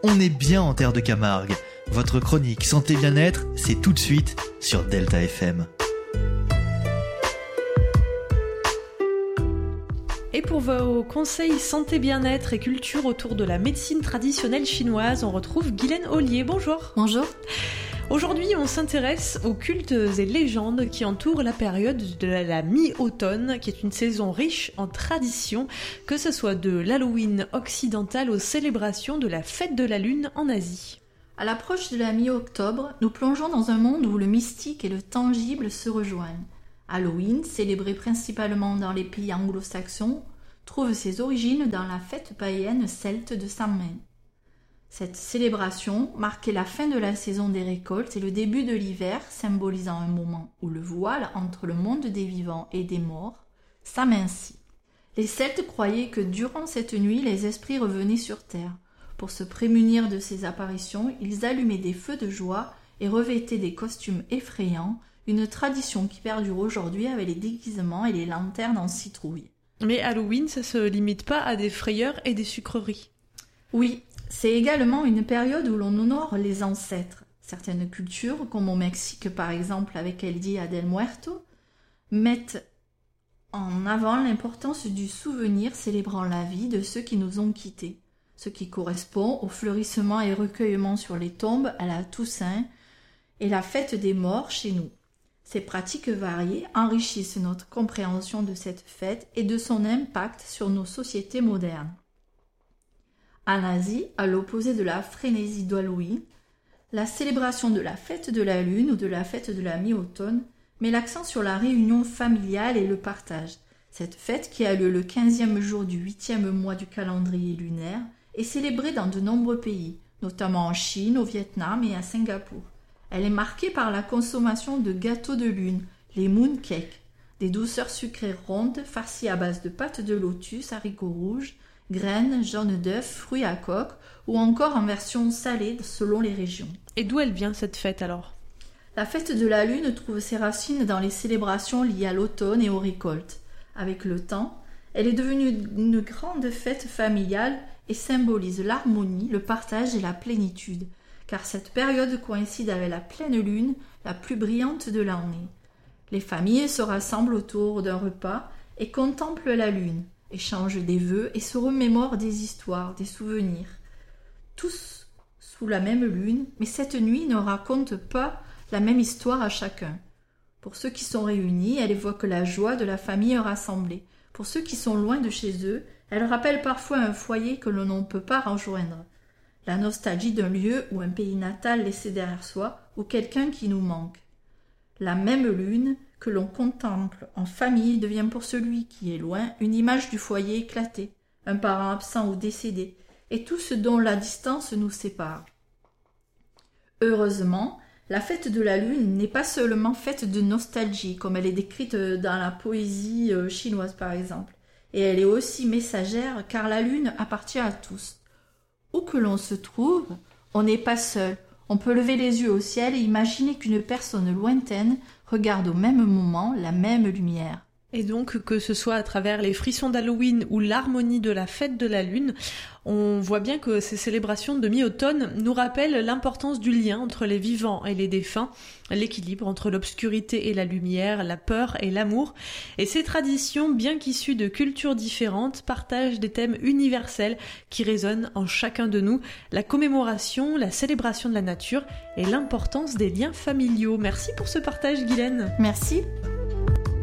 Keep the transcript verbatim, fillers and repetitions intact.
On est bien en terre de Camargue. Votre chronique Santé Bien-être, c'est tout de suite sur Delta F M. Et pour vos conseils santé, bien-être et culture autour de la médecine traditionnelle chinoise, on retrouve Guylaine Ollier. Bonjour. Bonjour. Aujourd'hui, on s'intéresse aux cultes et légendes qui entourent la période de la mi-automne, qui est une saison riche en traditions, que ce soit de l'Halloween occidental aux célébrations de la fête de la Lune en Asie. À l'approche de la mi-octobre, nous plongeons dans un monde où le mystique et le tangible se rejoignent. Halloween, célébré principalement dans les pays anglo-saxons, trouve ses origines dans la fête païenne celte de Samhain. Cette célébration marquait la fin de la saison des récoltes et le début de l'hiver, symbolisant un moment où le voile entre le monde des vivants et des morts s'amincit. Les Celtes croyaient que durant cette nuit, les esprits revenaient sur terre. Pour se prémunir de ces apparitions, ils allumaient des feux de joie et revêtaient des costumes effrayants, une tradition qui perdure aujourd'hui avec les déguisements et les lanternes en citrouille. Mais Halloween, ça se limite pas à des frayeurs et des sucreries. Oui, c'est également une période où l'on honore les ancêtres. Certaines cultures, comme au Mexique par exemple avec El Día del Muerto, mettent en avant l'importance du souvenir célébrant la vie de ceux qui nous ont quittés, ce qui correspond au fleurissement et recueillement sur les tombes à la Toussaint et la fête des morts chez nous. Ces pratiques variées enrichissent notre compréhension de cette fête et de son impact sur nos sociétés modernes. En Asie, à l'opposé de la frénésie d'Halloween, la célébration de la fête de la Lune ou de la fête de la mi-automne met l'accent sur la réunion familiale et le partage. Cette fête, qui a lieu le quinzième jour du huitième mois du calendrier lunaire, est célébrée dans de nombreux pays, notamment en Chine, au Vietnam et à Singapour. Elle est marquée par la consommation de gâteaux de lune, les moon cakes, des douceurs sucrées rondes farcies à base de pâte de lotus, haricots rouges, graines, jaunes d'œufs, fruits à coque ou encore en version salée selon les régions. Et d'où elle vient cette fête alors ? La fête de la Lune trouve ses racines dans les célébrations liées à l'automne et aux récoltes. Avec le temps, elle est devenue une grande fête familiale et symbolise l'harmonie, le partage et la plénitude, car cette période coïncide avec la pleine lune, la plus brillante de l'année. Les familles se rassemblent autour d'un repas et contemplent la lune, échangent des vœux et se remémorent des histoires, des souvenirs. Tous sous la même lune, mais cette nuit ne raconte pas la même histoire à chacun. Pour ceux qui sont réunis, elle évoque la joie de la famille rassemblée. Pour ceux qui sont loin de chez eux, elle rappelle parfois un foyer que l'on ne peut pas rejoindre. La nostalgie d'un lieu ou un pays natal laissé derrière soi, ou quelqu'un qui nous manque. La même lune que l'on contemple en famille devient pour celui qui est loin une image du foyer éclaté, un parent absent ou décédé, et tout ce dont la distance nous sépare. Heureusement, la fête de la Lune n'est pas seulement faite de nostalgie, comme elle est décrite dans la poésie chinoise par exemple, et elle est aussi messagère car la Lune appartient à tous. Où que l'on se trouve, on n'est pas seul. On peut lever les yeux au ciel et imaginer qu'une personne lointaine regarde au même moment la même lumière. Et donc, que ce soit à travers les frissons d'Halloween ou l'harmonie de la fête de la Lune, on voit bien que ces célébrations de mi-automne nous rappellent l'importance du lien entre les vivants et les défunts, l'équilibre entre l'obscurité et la lumière, la peur et l'amour. Et ces traditions, bien qu'issues de cultures différentes, partagent des thèmes universels qui résonnent en chacun de nous, la commémoration, la célébration de la nature et l'importance des liens familiaux. Merci pour ce partage, Guylaine. Merci.